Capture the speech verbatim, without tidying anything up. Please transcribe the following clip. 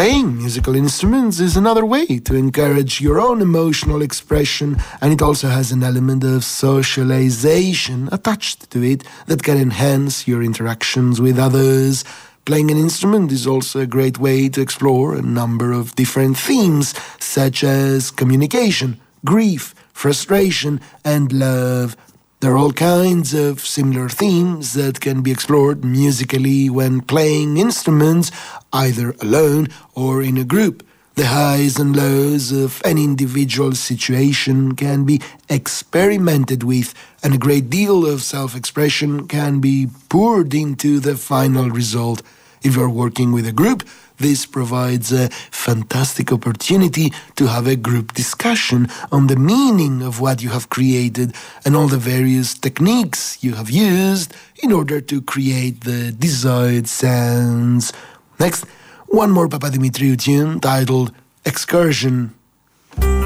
Playing musical instruments is another way to encourage your own emotional expression, and it also has an element of socialization attached to it that can enhance your interactions with others. Playing an instrument is also a great way to explore a number of different themes, such as communication, grief, frustration, and love. There are all kinds of similar themes that can be explored musically when playing instruments, either alone or in a group. The highs and lows of any individual situation can be experimented with, and a great deal of self-expression can be poured into the final result. If you're working with a group, this provides a fantastic opportunity to have a group discussion on the meaning of what you have created and all the various techniques you have used in order to create the desired sounds. Next, one more Papadimitriou tune titled Excursion.